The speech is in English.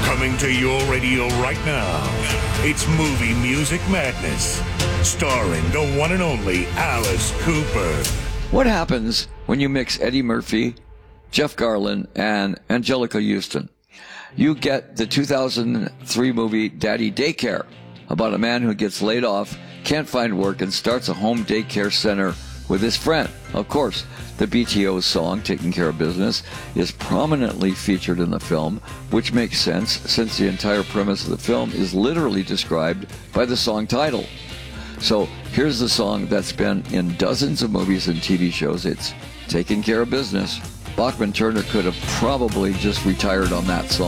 Coming to your radio right now, it's Movie Music Madness, starring the one and only Alice Cooper. What happens when you mix Eddie Murphy, Jeff Garlin, and Angelica Houston? You get the 2003 movie Daddy Daycare, about a man who gets laid off, can't find work, and starts a home daycare center with his friend. Of course, the BTO song, Taking Care of Business, is prominently featured in the film, which makes sense since the entire premise of the film is literally described by the song title. So here's the song that's been in dozens of movies and TV shows. It's Taking Care of Business. Bachman Turner could have probably just retired on that song.